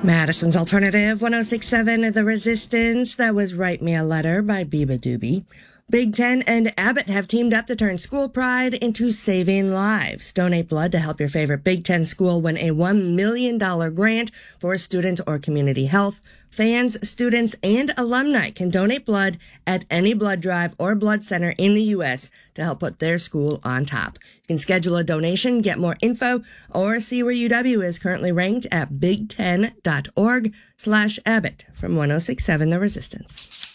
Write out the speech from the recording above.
Madison's Alternative 1067 The Resistance. That was Write Me a Letter by Biba Doobie. Big Ten and Abbott have teamed up to turn school pride into saving lives. Donate blood to help your favorite Big Ten school win a $1 million grant for student or community health. Fans, students, and alumni can donate blood at any blood drive or blood center in the U.S. to help put their school on top. You can schedule a donation, get more info, or see where UW is currently ranked at big10.org/Abbott from 1067 The Resistance.